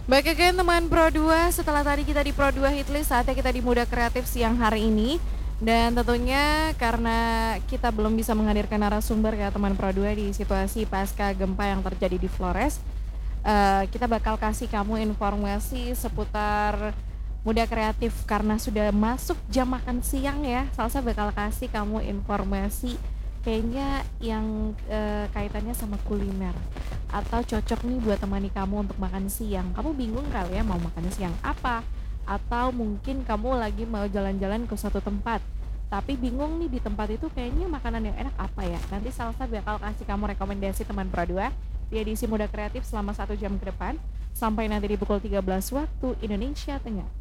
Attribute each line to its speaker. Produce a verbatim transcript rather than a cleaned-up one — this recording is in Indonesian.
Speaker 1: Baik again teman Pro dua, setelah tadi kita di Pro dua Hitlist, saatnya kita di Muda Kreatif siang hari ini. Dan tentunya karena kita belum bisa menghadirkan narasumber ya teman Pro dua di situasi pasca gempa yang terjadi di Flores, uh, kita bakal kasih kamu informasi seputar Muda Kreatif karena sudah masuk jam makan siang ya. Salsa bakal kasih kamu informasi kayaknya yang uh, kaitannya sama kuliner atau cocok nih buat temani kamu untuk makan siang. Kamu bingung kali ya mau makan siang apa? Atau mungkin kamu lagi mau jalan-jalan ke suatu tempat tapi bingung nih di tempat itu kayaknya makanan yang enak apa ya. Nanti Salsa bakal kasih kamu rekomendasi teman Pro dua di edisi Muda Kreatif selama satu jam ke depan sampai nanti di pukul tiga belas waktu Indonesia Tengah.